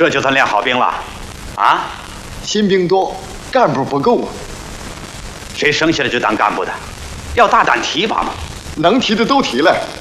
这就算练好兵了，啊？ 新兵多，干部不够啊。 谁生下来就当干部的？要大胆提拔嘛。 能提的都提了，